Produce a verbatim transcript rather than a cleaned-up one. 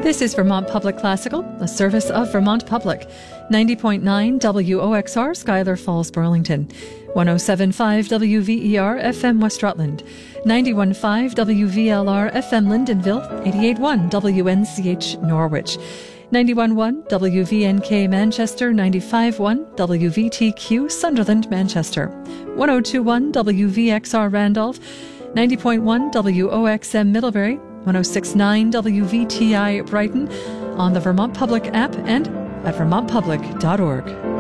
This is Vermont Public Classical, a service of Vermont Public. ninety point nine W O X R, Schuyler Falls, Burlington. one oh seven point five W V E R F M West Rutland. ninety-one point five W V L R F M Lyndonville. eighty-eight point one W N C H Norwich. ninety-one point one W V N K Manchester. ninety-five point one W V T Q Sunderland, Manchester. one oh two point one W V X R Randolph. ninety point one W O X M Middlebury. one oh six point nine W V T I Brighton, on the Vermont Public app and at vermont public dot org.